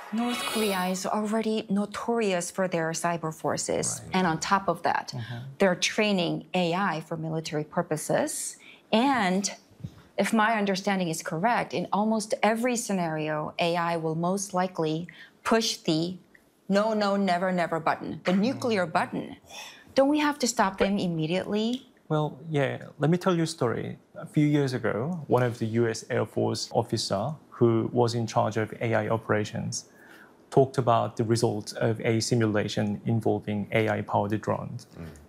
North Korea is already notorious for their cyber forces. Right. And on top of that, they're training AI for military purposes. And if my understanding is correct, in almost every scenario, AI will most likely push the no, no, never, never button, the nuclear button. Don't we have to stop them immediately? Well, yeah, let me tell you a story. A few years ago, one of the US Air Force officer who was in charge of AI operations talked about the results of a simulation involving AI-powered drones.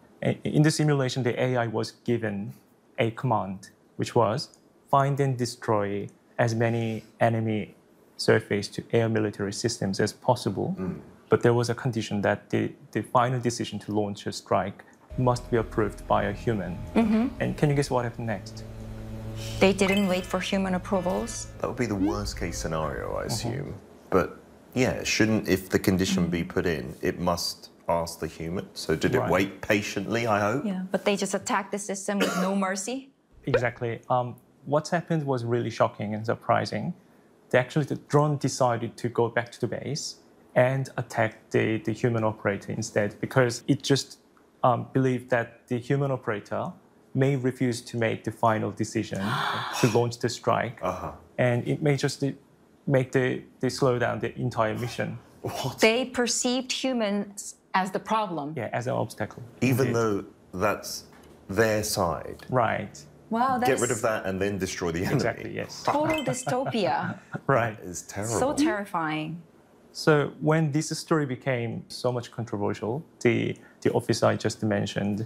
In the simulation, the AI was given a command, which was find and destroy as many enemy surface-to-air military systems as possible. But there was a condition that the final decision to launch a strike must be approved by a human. And can you guess what happened next? They didn't wait for human approvals. That would be the worst case scenario, I assume. But yeah, shouldn't, if the condition be put in, it must ask the human? So did it Right. wait patiently, I hope? Yeah, but they just attacked the system with no mercy. Exactly. What's happened was really shocking and surprising. The drone decided to go back to the base and attack the human operator instead because it just believed that the human operator may refuse to make the final decision to launch the strike. And it may just make the slow down the entire mission. What? They perceived humans as the problem. Yeah, as an obstacle. Even Indeed. though that's their side. Right. Wow, that's Get rid of that and then destroy the enemy. Exactly, yes. total dystopia. Right. It's terrible. So terrifying. So when this story became so much controversial, the officer I just mentioned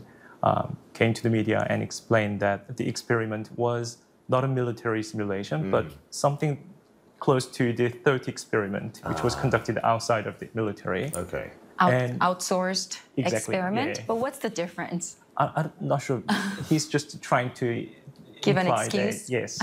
came to the media and explained that the experiment was not a military simulation, but something close to the third experiment, which was conducted outside of the military. Okay. And- Outsourced Exactly, experiment. yeah. But what's the difference? I'm not sure. He's just trying to Give an imply that, excuse? yes.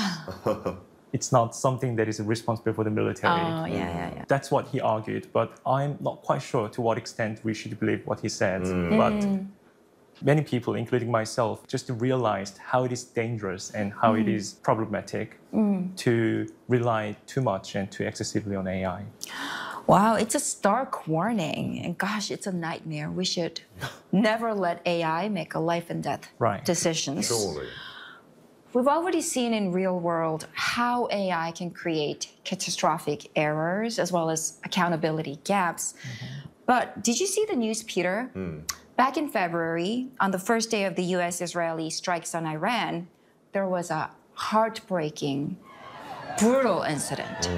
It's not something that is responsible for the military. Oh, yeah. That's what he argued, but I'm not quite sure to what extent we should believe what he said. But many people, including myself, just realized how it is dangerous and how it is problematic to rely too much and too excessively on AI. Wow, it's a stark warning. And gosh, it's a nightmare. We should never let AI make a life and death Right. decisions. Surely. We've already seen in real world how AI can create catastrophic errors as well as accountability gaps. But did you see the news, Peter? Back in February, on the first day of the US-Israeli strikes on Iran, there was a heartbreaking, brutal incident.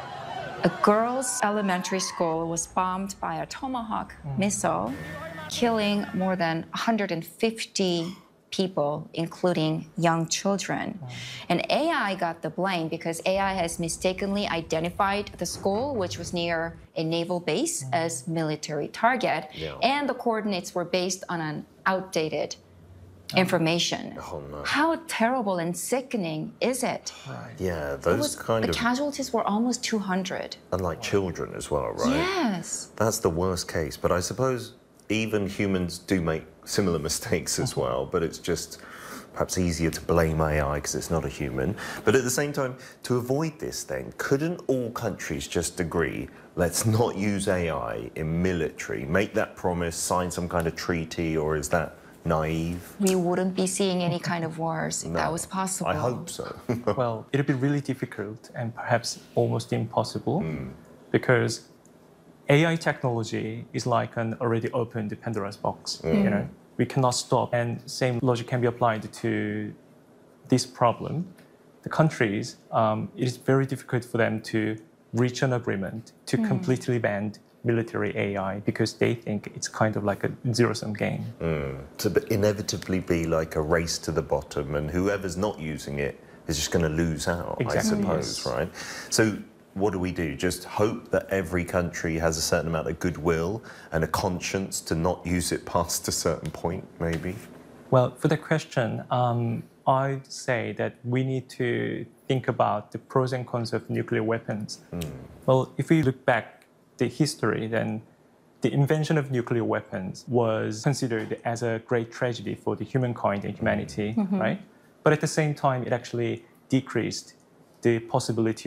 A girls' elementary school was bombed by a Tomahawk missile, killing more than 150 people, including young children. And AI got the blame because AI has mistakenly identified the school, which was near a naval base, as military target. And the coordinates were based on an outdated information. Oh, no. How terrible and sickening is it? Yeah, those kind The of... casualties were almost 200. And like children as well, right? Yes. That's the worst case. But I suppose even humans do make similar mistakes as well, but it's just perhaps easier to blame AI because it's not a human. But at the same time, to avoid this then, couldn't all countries just agree, let's not use AI in military, make that promise, sign some kind of treaty, or is that naive? We wouldn't be seeing any kind of wars if that was possible. I hope so. Well, it'll be really difficult and perhaps almost impossible because AI technology is like an already opened Pandora's box. You know, we cannot stop, and same logic can be applied to this problem. The countries, it is very difficult for them to reach an agreement to completely ban military AI because they think it's kind of like a zero-sum game. To inevitably be like a race to the bottom, and whoever's not using it is just going to lose out, Exactly, I suppose, yes. right? So what do we do? Just hope that every country has a certain amount of goodwill and a conscience to not use it past a certain point, maybe? Well, for the question, I'd say that we need to think about the pros and cons of nuclear weapons. Well, if we look back the history, then the invention of nuclear weapons was considered as a great tragedy for the humankind and humanity, right? But at the same time, it actually decreased the possibility of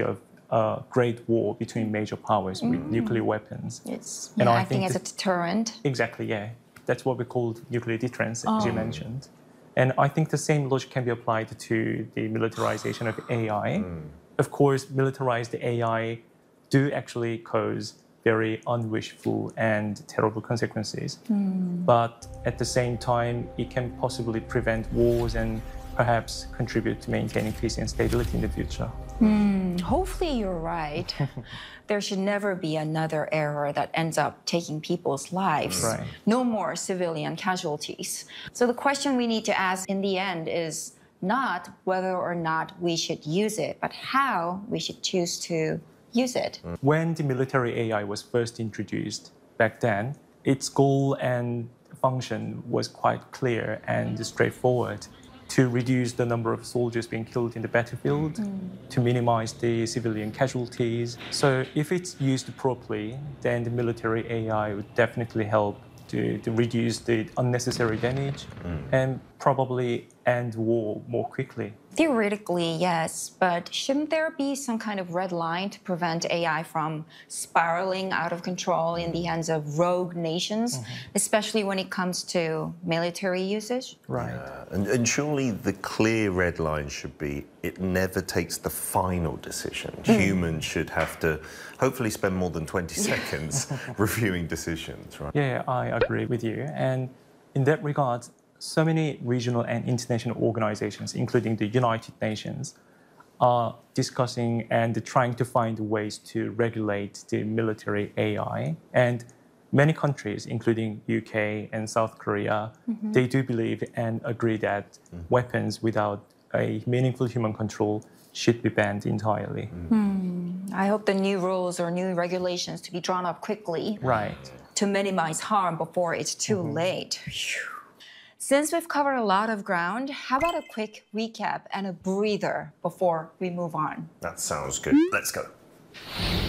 a great war between major powers with nuclear weapons. It's And I acting think as a deterrent. Exactly, yeah. That's what we call nuclear deterrence, as you mentioned. And I think the same logic can be applied to the militarization of AI. Of course, militarized AI do actually cause very unwishful and terrible consequences. But at the same time, it can possibly prevent wars and perhaps contribute to maintaining peace and stability in the future. Hopefully you're right. There should never be another error that ends up taking people's lives. Right. No more civilian casualties. So the question we need to ask in the end is not whether or not we should use it, but how we should choose to use it. When the military AI was first introduced back then, its goal and function was quite clear and straightforward: to reduce the number of soldiers being killed in the battlefield, to minimize the civilian casualties. So if it's used properly, then the military AI would definitely help to reduce the unnecessary damage and probably end war more quickly. Theoretically, yes, but shouldn't there be some kind of red line to prevent AI from spiraling out of control in the hands of rogue nations, especially when it comes to military usage? Right. And surely the clear red line should be it never takes the final decision. Humans should have to hopefully spend more than 20 seconds reviewing decisions, right? Yeah, I agree with you. And in that regard, so many regional and international organizations, including the United Nations, are discussing and trying to find ways to regulate the military AI. And many countries, including UK and South Korea, they do believe and agree that weapons without a meaningful human control should be banned entirely. I hope the new rules or new regulations to be drawn up quickly Right. to minimize harm before it's too late. Phew. Since we've covered a lot of ground, how about a quick recap and a breather before we move on? That sounds good. Let's go.